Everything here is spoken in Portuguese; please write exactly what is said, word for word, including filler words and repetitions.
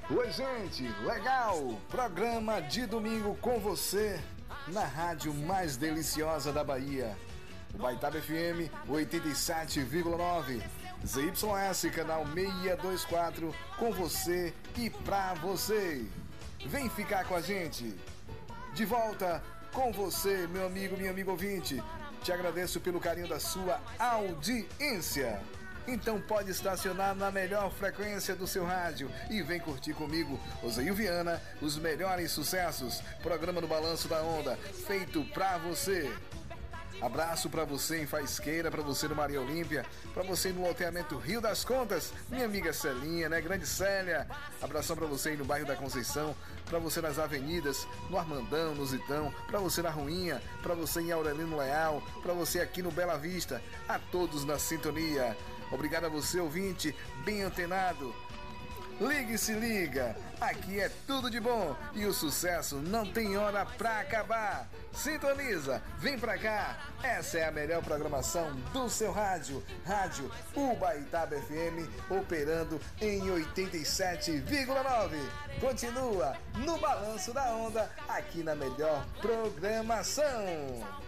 Oi, gente, legal! Programa de domingo com você na rádio mais deliciosa da Bahia. O Baitaba F M oitenta e sete vírgula nove, Z Y S canal seiscentos e vinte e quatro, com você e pra você. Vem ficar com a gente. De volta com você, meu amigo, minha amiga ouvinte. Te agradeço pelo carinho da sua audiência. Então pode estacionar na melhor frequência do seu rádio e vem curtir comigo, Ozeil Viana, os melhores sucessos. Programa no Balanço da Onda, feito pra você. Abraço pra você em Faisqueira, pra você no Maria Olímpia, pra você no loteamento Rio das Contas, minha amiga Celinha, né, grande Célia. Abração pra você aí no bairro da Conceição, pra você nas avenidas, no Armandão, no Zitão, pra você na Ruinha, pra você em Aurelino Leal, pra você aqui no Bela Vista, a todos na sintonia. Obrigado a você, ouvinte, bem antenado. Ligue e se liga, aqui é tudo de bom e o sucesso não tem hora pra acabar. Sintoniza, vem pra cá, essa é a melhor programação do seu rádio, Rádio Ubaitaba F M, operando em oitenta e sete vírgula nove. Continua no Balanço da Onda, aqui na melhor programação.